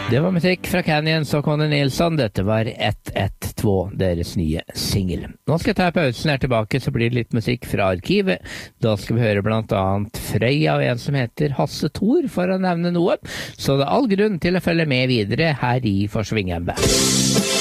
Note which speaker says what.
Speaker 1: Det var musikk fra Canyons og Conny Nilsson. Dette var 112, deres nye single. Nå skal jeg ta pausen her tilbake, så blir det litt musikk fra arkivet. Da skal vi høre blant annet Frøya og en som heter Hasse Thor, for å nevne noe. Så det er all grunn til å følge med videre her i Forsvingen Band.